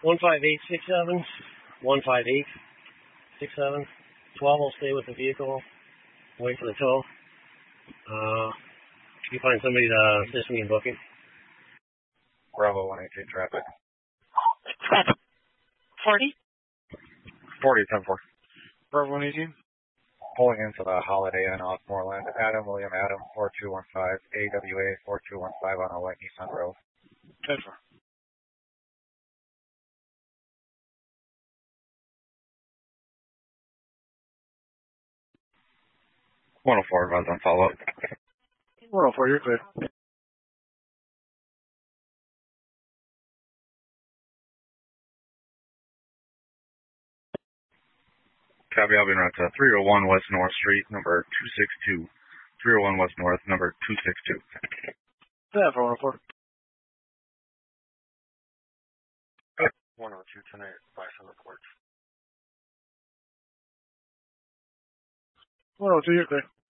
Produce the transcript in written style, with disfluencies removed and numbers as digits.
15867. 15867. 12 will stay with the vehicle. Wait for the tow. You find somebody to assist me in booking. Bravo 182 traffic. 40? 40, 10-4. Bravo 118. Pulling into the Holiday Inn off Moreland. Adam, William, Adam, 4215, AWA 4215 on a white Nissan Road. 10-4. Advise on follow-up. 104, you're clear. Copy, I'll be around to 301 West North Street, number 262. 301 West North, number 262. Yeah, for 104. 102 tonight, Bison reports. 102, you're clear.